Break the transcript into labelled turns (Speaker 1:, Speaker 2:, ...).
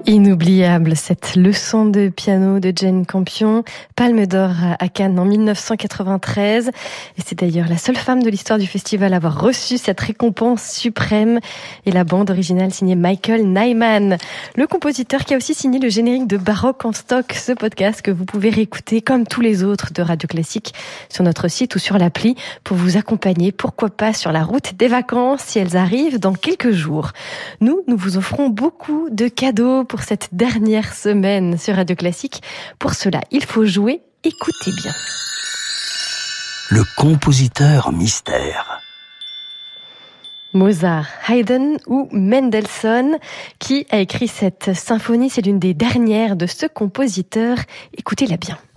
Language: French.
Speaker 1: Inoubliable, cette leçon de piano de Jane Campion, Palme d'Or à Cannes en 1993. Et c'est d'ailleurs la seule femme de l'histoire du festival à avoir reçu cette récompense suprême. Et la bande originale signée Michael Nyman, le compositeur qui a aussi signé le générique de Baroque en stock, ce podcast que vous pouvez réécouter comme tous les autres de Radio Classique sur notre site ou sur l'appli pour vous accompagner, pourquoi pas, sur la route des vacances si elles arrivent dans quelques jours. Nous vous offrons beaucoup de cadeaux pour cette dernière semaine sur Radio Classique. Pour cela, il faut jouer. Écoutez bien.
Speaker 2: Le compositeur mystère.
Speaker 1: Mozart, Haydn ou Mendelssohn, qui a écrit cette symphonie? C'est l'une des dernières de ce compositeur. Écoutez-la bien.